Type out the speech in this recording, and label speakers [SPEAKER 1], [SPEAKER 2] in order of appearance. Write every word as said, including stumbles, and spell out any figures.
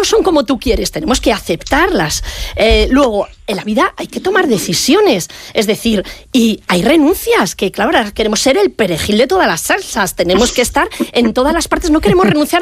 [SPEAKER 1] son como tú quieres, tenemos que aceptarlas. Eh, luego, en la vida hay que tomar decisiones, es decir, y hay renuncias, que claro, ahora queremos ser el perejil de todas las salsas, tenemos que estar en todas las partes, no queremos renunciar